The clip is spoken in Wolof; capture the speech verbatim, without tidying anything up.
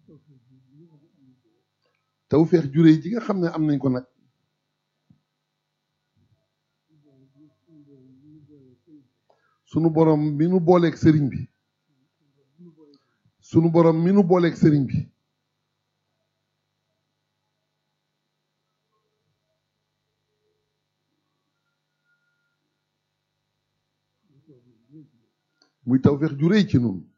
tawfeex ju réy ji nga xam ne am nañ ko nag sunu borom mi nu booleeg sëriñ bi sunu borom mi nu booleeg sëriñ bi muy tawfeex ju réy ci nun